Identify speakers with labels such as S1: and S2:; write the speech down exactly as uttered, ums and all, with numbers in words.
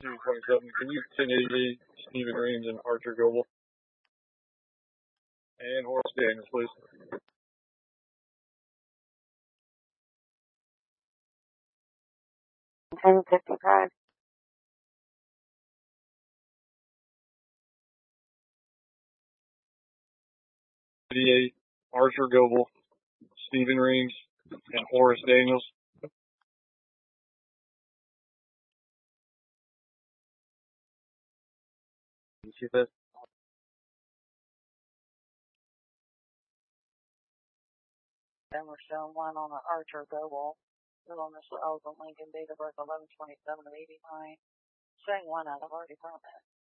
S1: two twenty-seven. Can you ten eighty-eight Stephen Rains and Archer Goble? And Horace Daniels, please.
S2: ten fifty-five.
S1: eighty-eight Archer Goble, Stephen Rains, and Horace Daniels. You see that?
S2: Then we're showing one on the Archer Goble. Still on the Sheldon Lincoln, date of birth eleven twenty-seven of eighty-nine. Showing one out of our department.